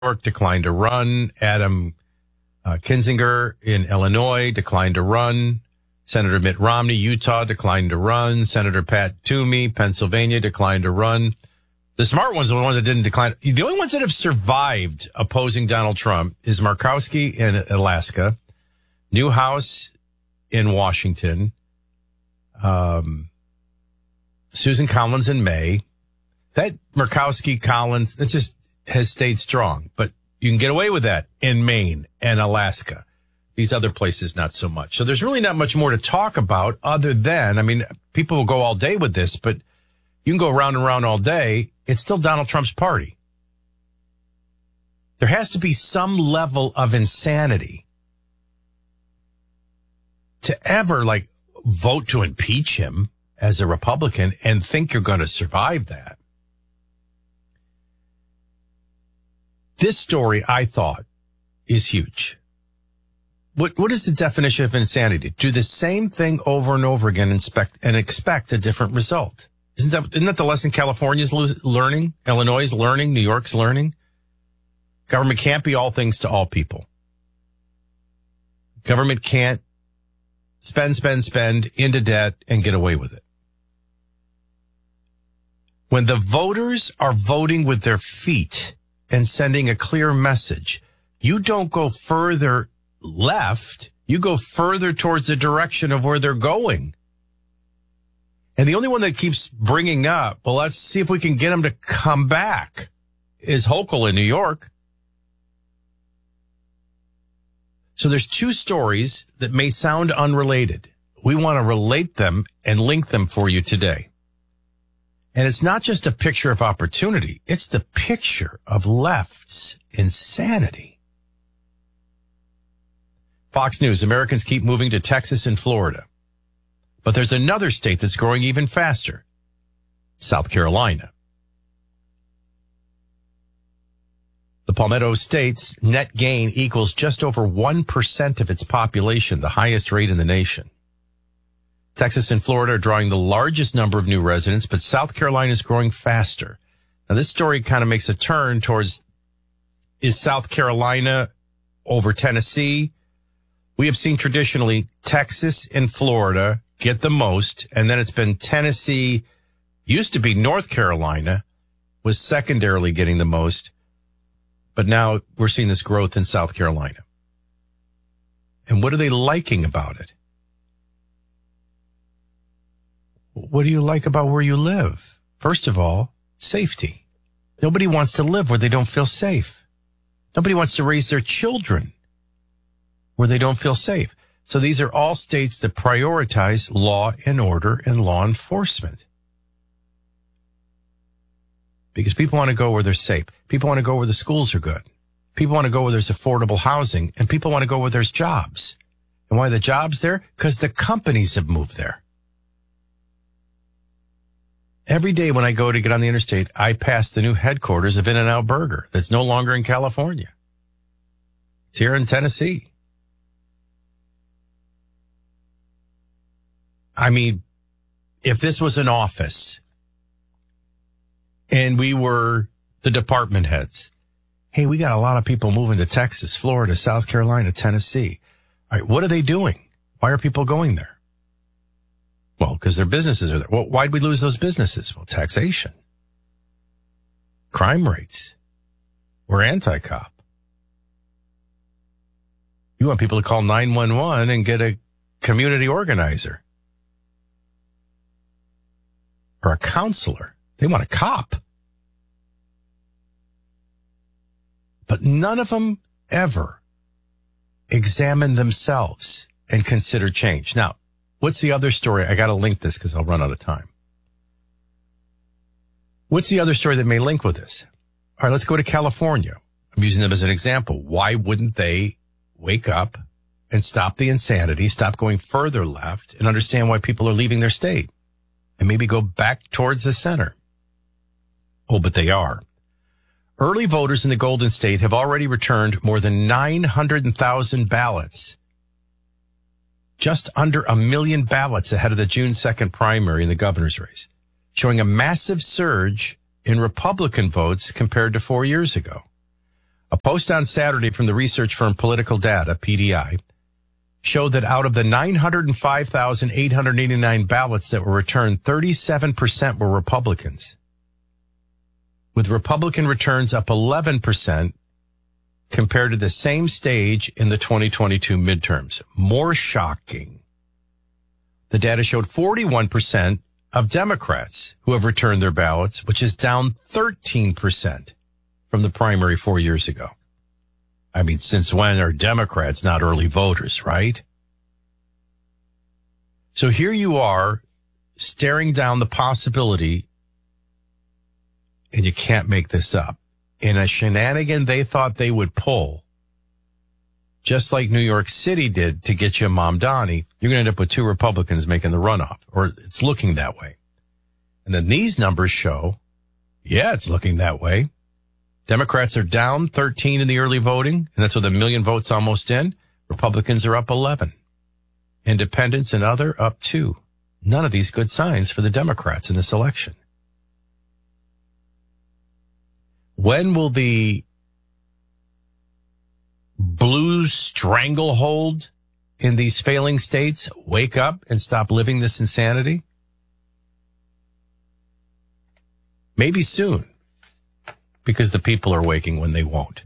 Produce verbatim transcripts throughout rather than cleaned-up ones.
York declined to run. Adam uh, Kinzinger in Illinois declined to run. Senator Mitt Romney, Utah, declined to run. Senator Pat Toomey, Pennsylvania, declined to run. The smart ones are the ones that didn't decline. The only ones that have survived opposing Donald Trump is Murkowski in Alaska, Newhouse in Washington, um, Susan Collins in May. That Murkowski, Collins, that just has stayed strong. But you can get away with that in Maine and Alaska. These other places, not so much. So there's really not much more to talk about other than, I mean, people will go all day with this, but you can go around and around all day. It's still Donald Trump's party. There has to be some level of insanity to ever, like, vote to impeach him as a Republican and think you're going to survive that. This story, I thought, is huge. What What is the definition of insanity? Do the same thing over and over again and expect, and expect a different result. Isn't that, isn't that the lesson California's learning? Illinois is learning? New York's learning? Government can't be all things to all people. Government can't spend, spend, spend into debt and get away with it. When the voters are voting with their feet and sending a clear message, you don't go further left, you go further towards the direction of where they're going. And the only one that keeps bringing up, well, let's see if we can get them to come back, is Hochul in New York. So there's two stories that may sound unrelated. We want to relate them and link them for you today. And it's not just a picture of opportunity. It's the picture of left's insanity. Fox News, Americans keep moving to Texas and Florida. But there's another state that's growing even faster, South Carolina. The Palmetto State's net gain equals just over one percent of its population, the highest rate in the nation. Texas and Florida are drawing the largest number of new residents, but South Carolina is growing faster. Now, this story kind of makes a turn towards, is South Carolina over Tennessee? We have seen traditionally Texas and Florida get the most, and then it's been Tennessee, used to be North Carolina, was secondarily getting the most, but now we're seeing this growth in South Carolina. And what are they liking about it? What do you like about where you live? First of all, safety. Nobody wants to live where they don't feel safe. Nobody wants to raise their children where they don't feel safe. So these are all states that prioritize law and order and law enforcement. Because people want to go where they're safe. People want to go where the schools are good. People want to go where there's affordable housing. And people want to go where there's jobs. And why are the jobs there? Because the companies have moved there. Every day when I go to get on the interstate, I pass the new headquarters of In-N-Out Burger that's no longer in California. It's here in Tennessee. I mean, if this was an office and we were the department heads, hey, we got a lot of people moving to Texas, Florida, South Carolina, Tennessee. All right, what are they doing? Why are people going there? Well, because their businesses are there. Well, why'd we lose those businesses? Well, taxation, crime rates. We're anti-cop. You want people to call nine one one and get a community organizer or a counselor. They want a cop. But none of them ever examine themselves and consider change. Now, what's the other story? I got to link this because I'll run out of time. What's the other story that may link with this? All right, let's go to California. I'm using them as an example. Why wouldn't they wake up and stop the insanity, stop going further left, and understand why people are leaving their state and maybe go back towards the center? Oh, but they are. Early voters in the Golden State have already returned more than nine hundred thousand ballots, just under a million ballots ahead of the June second primary in the governor's race, showing a massive surge in Republican votes compared to four years ago. A post on Saturday from the research firm Political Data, P D I, showed that out of the nine hundred five thousand eight hundred eighty-nine ballots that were returned, thirty-seven percent were Republicans, with Republican returns up eleven percent compared to the same stage in the twenty twenty-two midterms. More shocking, the data showed forty-one percent of Democrats who have returned their ballots, which is down thirteen percent from the primary four years ago. I mean, since when are Democrats not early voters, right? So here you are staring down the possibility, and you can't make this up, in a shenanigan they thought they would pull, just like New York City did to get you Mamdani, you're going to end up with two Republicans making the runoff, or it's looking that way. And then these numbers show, yeah, it's looking that way. Democrats are down thirteen in the early voting, and that's with a million votes almost in. Republicans are up eleven. Independents and other up two. None of these good signs for the Democrats in this election. When will the blue stranglehold in these failing states wake up and stop living this insanity? Maybe soon, because the people are waking when they won't.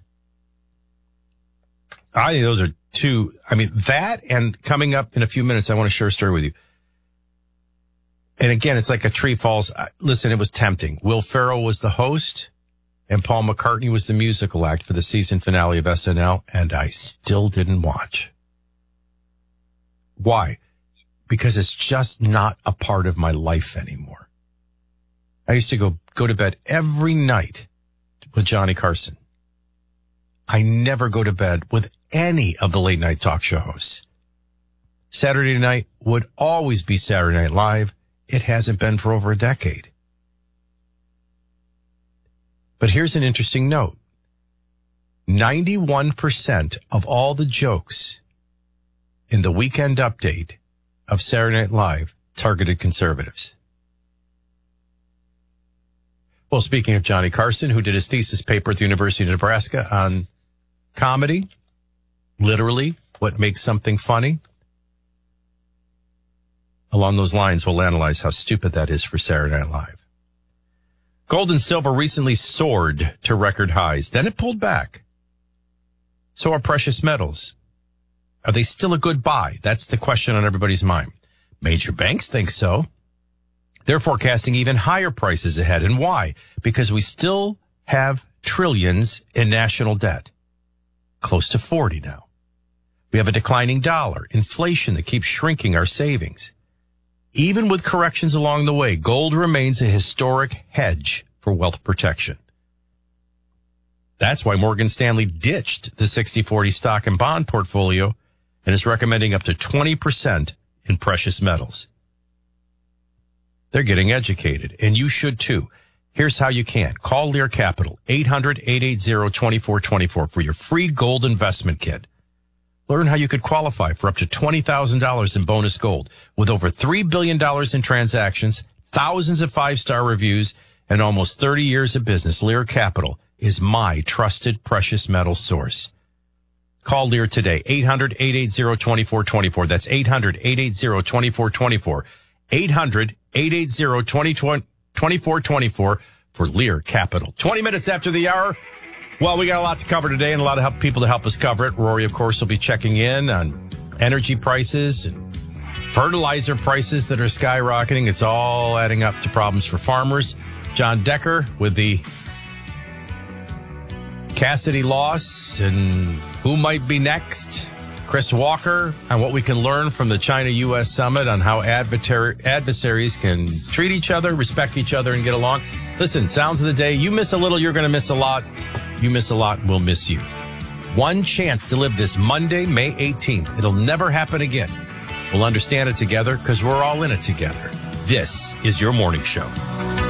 I think those are two. I mean, that and coming up in a few minutes, I want to share a story with you. And again, it's like a tree falls. Listen, it was tempting. Will Ferrell was the host and Paul McCartney was the musical act for the season finale of S N L, and I still didn't watch. Why? Because it's just not a part of my life anymore. I used to go, go to bed every night with Johnny Carson. I never go to bed with any of the late night talk show hosts. Saturday night would always be Saturday Night Live. It hasn't been for over a decade. But here's an interesting note. ninety-one percent of all the jokes in the weekend update of Saturday Night Live targeted conservatives. Well, speaking of Johnny Carson, who did his thesis paper at the University of Nebraska on comedy, literally, what makes something funny? Along those lines, we'll analyze how stupid that is for Saturday Night Live. Gold and silver recently soared to record highs. Then it pulled back. So are precious metals. Are they still a good buy? That's the question on everybody's mind. Major banks think so. They're forecasting even higher prices ahead. And why? Because we still have trillions in national debt. Close to forty now. We have a declining dollar, inflation that keeps shrinking our savings. Even with corrections along the way, gold remains a historic hedge for wealth protection. That's why Morgan Stanley ditched the sixty forty stock and bond portfolio and is recommending up to twenty percent in precious metals. They're getting educated, and you should too. Here's how you can. Call Lear Capital, eight hundred, eight eight zero, two four two four for your free gold investment kit. Learn how you could qualify for up to twenty thousand dollars in bonus gold. With over three billion dollars in transactions, thousands of five-star reviews, and almost thirty years of business, Lear Capital is my trusted precious metal source. Call Lear today, eight hundred, eight eight zero, two four two four. That's eight hundred, eight eight zero, two four two four. eight hundred, eight eight zero, two four two four for Lear Capital. twenty minutes after the hour. Well, we got a lot to cover today and a lot of help, people to help us cover it. Rory, of course, will be checking in on energy prices and fertilizer prices that are skyrocketing. It's all adding up to problems for farmers. John Decker with the Cassidy loss and who might be next. Chris Walker on what we can learn from the China-U S summit on how adversaries can treat each other, respect each other, and get along. Listen, sounds of the day. You miss a little, you're going to miss a lot. You miss a lot, we'll miss you. One chance to live this Monday, May eighteenth. It'll never happen again. We'll understand it together because we're all in it together. This is your morning show.